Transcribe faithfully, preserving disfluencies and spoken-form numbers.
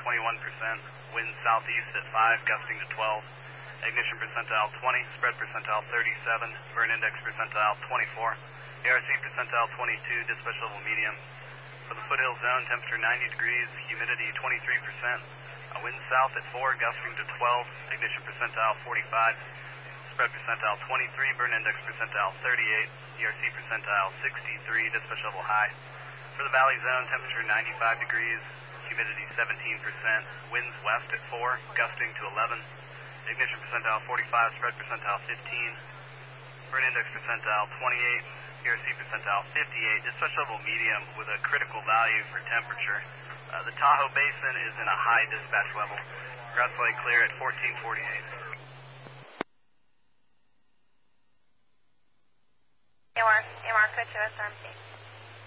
twenty-one percent. Wind southeast at five, gusting to twelve. Ignition percentile twenty, spread percentile thirty-seven, burn index percentile twenty-four. A R C percentile twenty-two, dispatch level medium. For the foothill zone, temperature ninety degrees, humidity twenty-three percent. Uh, wind south at four, gusting to twelve. Ignition percentile forty-five. Spread percentile twenty-three, burn index percentile thirty-eight, E R C percentile sixty-three, dispatch level high. For the valley zone, temperature ninety-five degrees, humidity seventeen percent, winds west at four, gusting to eleven. Ignition percentile forty-five, spread percentile fifteen, burn index percentile twenty-eight, E R C percentile fifty-eight, dispatch level medium with a critical value for temperature. Uh, the Tahoe Basin is in a high dispatch level. Grass Lake clear at fourteen forty-eight. A M R, A M R, cut to S R M C.